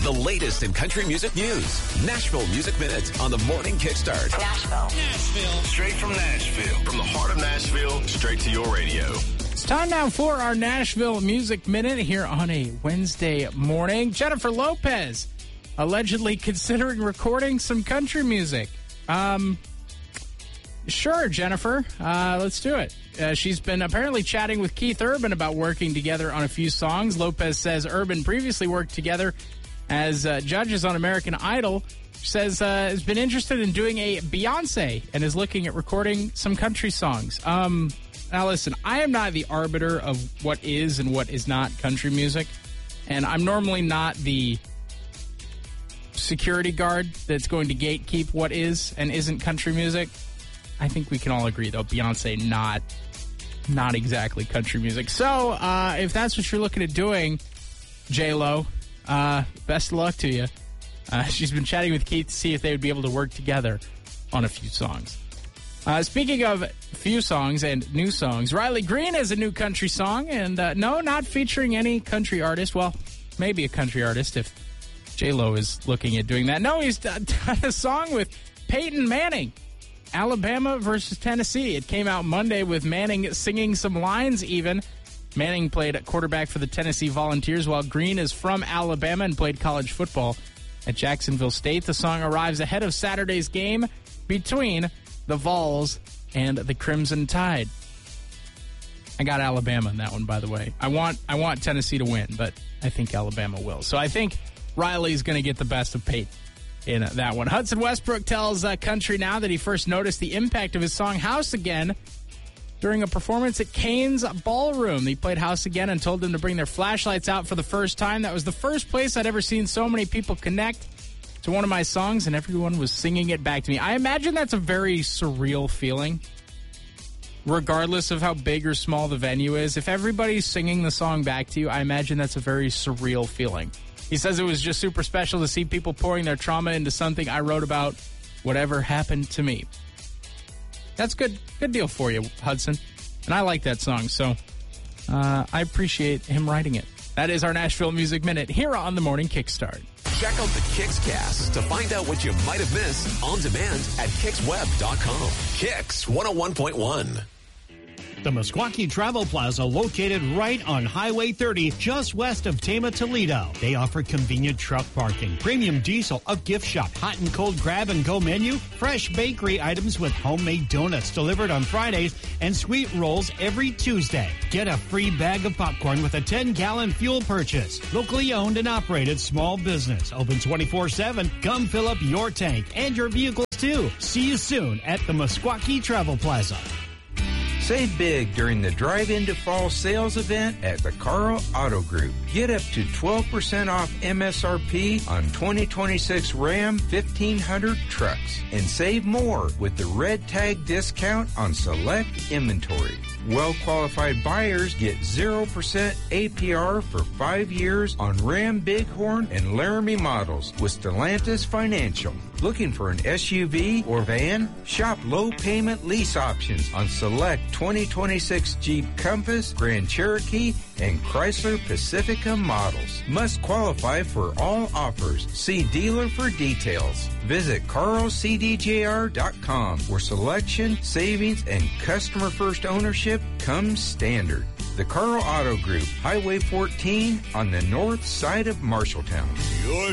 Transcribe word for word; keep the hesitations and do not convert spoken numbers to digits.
The latest in country music news. Nashville Music Minute on the Morning Kickstart. Nashville. Nashville. Straight from Nashville. From the heart of Nashville, straight to your radio. It's time now for our Nashville Music Minute here on a Wednesday morning. Jennifer Lopez allegedly considering recording some country music. Um, sure, Jennifer. Uh, let's do it. Uh, she's been apparently chatting with Keith Urban about working together on a few songs. Lopez says Urban previously worked together as uh, judges on American Idol. She says uh, has been interested in doing a Beyonce and is looking at recording some country songs. Um, now, listen, I am not the arbiter of what is and what is not country music, and I'm normally not the security guard that's going to gatekeep what is and isn't country music. I think we can all agree, though, Beyonce not not exactly country music. So, uh, if that's what you're looking at doing, J-Lo, uh, best of luck to you. Uh, she's been chatting with Keith to see if they would be able to work together on a few songs. Uh, speaking of few songs and new songs, Riley Green has a new country song, and uh, no, not featuring any country artist. Well, maybe a country artist if J-Lo is looking at doing that. No, he's done a song with Peyton Manning, Alabama versus Tennessee. It came out Monday with Manning singing some lines even. Manning played quarterback for the Tennessee Volunteers, while Green is from Alabama and played college football at Jacksonville State. The song arrives ahead of Saturday's game between the Vols and the Crimson Tide. I got Alabama in that one, by the way. I want I want Tennessee to win, but I think Alabama will. So I think Riley's going to get the best of Peyton in that one. Hudson Westbrook tells uh, Country Now that he first noticed the impact of his song House Again during a performance at Kane's Ballroom. He played House Again and told them to bring their flashlights out for the first time. That was the first place I'd ever seen so many people connect to one of my songs, and everyone was singing it back to me. I imagine that's a very surreal feeling, regardless of how big or small the venue is. If everybody's singing the song back to you, I imagine that's a very surreal feeling. He says it was just super special to see people pouring their trauma into something I wrote about, whatever happened to me. That's good good deal for you, Hudson. And I like that song, so uh, I appreciate him writing it. That is our Nashville Music Minute here on the Morning Kickstart. Check out the Kicks Cast to find out what you might have missed on demand at kicks web dot com. Kicks one oh one point one. The Meskwaki Travel Plaza, located right on Highway thirty, just west of Tama, Toledo. They offer convenient truck parking, premium diesel, a gift shop, hot and cold grab-and-go menu, fresh bakery items with homemade donuts delivered on Fridays, and sweet rolls every Tuesday. Get a free bag of popcorn with a ten-gallon fuel purchase. Locally owned and operated small business. Open twenty-four seven. Come fill up your tank and your vehicles, too. See you soon at the Meskwaki Travel Plaza. Save big during the Drive Into Fall sales event at the Carl Auto Group. Get up to twelve percent off M S R P on twenty twenty-six Ram fifteen hundred trucks. And save more with the red tag discount on select inventory. Well-qualified buyers get zero percent A P R for five years on Ram Bighorn and Laramie models with Stellantis Financial. Looking for an S U V or van? Shop low-payment lease options on select twenty twenty-six Jeep Compass, Grand Cherokee, and Chrysler Pacifica models. Must qualify for all offers. See dealer for details. Visit carl c d j r dot com, where selection, savings, and customer-first ownership comes standard. The Carl Auto Group, Highway fourteen on the north side of Marshalltown. Your